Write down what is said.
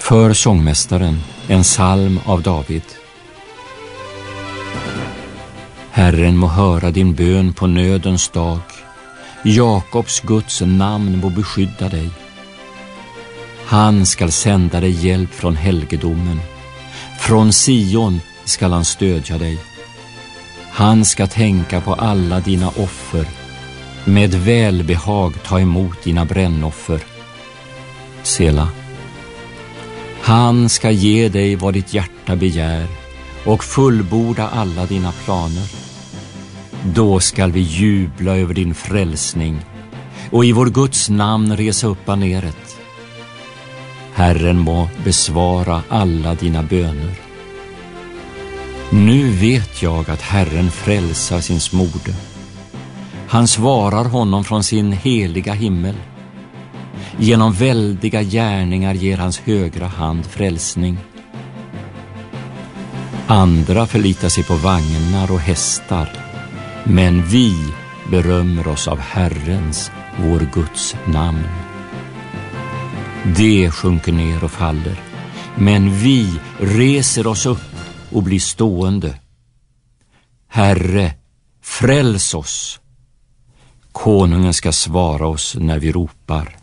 För sångmästaren, en psalm av David. Herren må höra din bön på nödens dag. Jakobs Guds namn må beskydda dig. Han skall sända dig hjälp från helgedomen. Från Sion skall han stödja dig. Han ska tänka på alla dina offer. Med välbehag ta emot dina brännoffer. Sela. Han ska ge dig vad ditt hjärta begär och fullborda alla dina planer. Då skall vi jubla över din frälsning och i vår Guds namn resa upp baneret. Herren må besvara alla dina böner. Nu vet jag att Herren frälsar sin smorde. Han svarar honom från sin heliga himmel. Genom väldiga gärningar ger hans högra hand frälsning. Andra förlitar sig på vagnar och hästar, men vi berömmer oss av Herrens, vår Guds namn. Det sjunker ner och faller, men vi reser oss upp och blir stående. Herre, fräls oss. Konungen ska svara oss när vi ropar.